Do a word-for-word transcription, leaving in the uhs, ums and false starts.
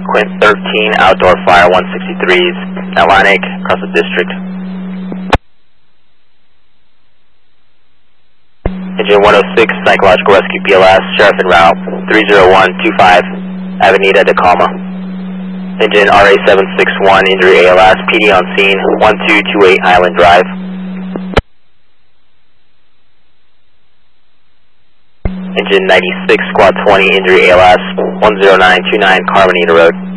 Quint thirteen, outdoor fire one sixty-threes, Atlantic, across the district. Engine one oh six, psychological rescue B L S, sheriff en route, three zero one two five, Avenida de Calma. Engine R A seven six one, injury A L S, P D on scene, one two two eight Island Drive. Engine ninety-six, squad twenty, injury A L S, one zero nine two nine Carmenita Road.